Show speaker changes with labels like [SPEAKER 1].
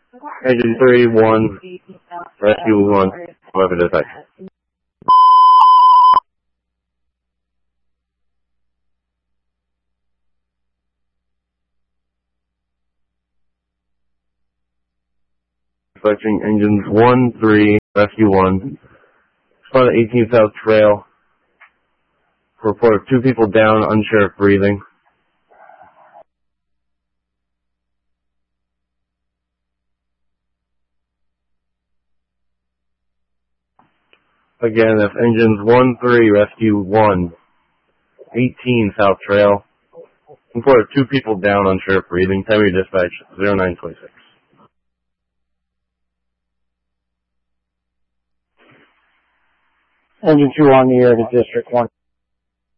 [SPEAKER 1] Engine 3-1, rescue 1, weapon detection. Dispatching engines 1-3, rescue 1. Spotted 18 South Trail. Report of 2 people down, unsure of breathing. Again, that's engines 1-3, rescue 1. 18 South Trail. Report of 2 people down, unsure of breathing. Time of your dispatch, 0926.
[SPEAKER 2] Engine 2 on the air to District 1.